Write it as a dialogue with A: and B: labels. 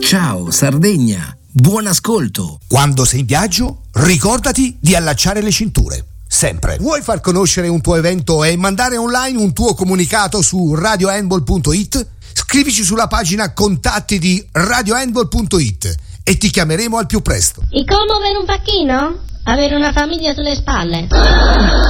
A: Ciao Sardegna, buon ascolto.
B: Quando sei in viaggio, ricordati di allacciare le cinture. Sempre. Vuoi far conoscere un tuo evento e mandare online un tuo comunicato su radiohandball.it? Scrivici sulla pagina contatti di radiohandball.it e ti chiameremo al più presto.
C: E come per un pacchino? Avere una famiglia sulle spalle.